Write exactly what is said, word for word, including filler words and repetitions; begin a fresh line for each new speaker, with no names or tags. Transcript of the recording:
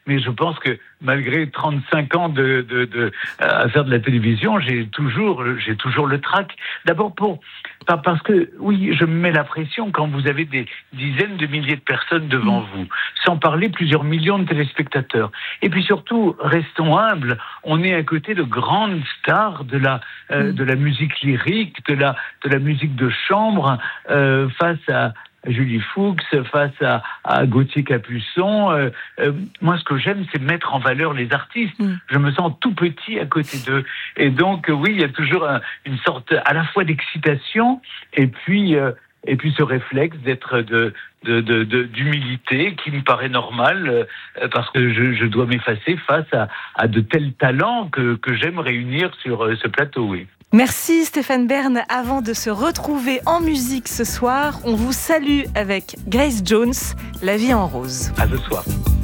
mais je pense que malgré trente-cinq ans de, de, de, à faire de la télévision, j'ai toujours, j'ai toujours le trac. D'abord pour, parce que, oui, je me mets la pression quand vous avez des dizaines de milliers de personnes devant mmh. vous, sans parler plusieurs millions de téléspectateurs. Et puis surtout, restons humbles, on est à côté de grandes stars de la, euh, mmh. de la musique lyrique, de la, de la musique de chambre, euh, face à Julie Fuchs, face à, à Gauthier Capuçon. Euh, euh, moi, ce que j'aime, c'est mettre en valeur les artistes. Mm. Je me sens tout petit à côté d'eux. Et donc, euh, oui, il y a toujours un, une sorte à la fois d'excitation et puis, euh, et puis ce réflexe d'être de, de, de, de, d'humilité qui me paraît normal euh, parce que je, je dois m'effacer face à, à de tels talents que, que j'aime réunir sur euh, ce plateau, oui.
Merci Stéphane Bern. Avant de se retrouver en musique ce soir, on vous salue avec Grace Jones, La vie en rose.
À ce soir.